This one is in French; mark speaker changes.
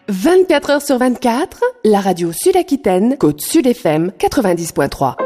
Speaker 1: 24 heures sur 24, la radio Sud-Aquitaine, Côte Sud FM 90.3.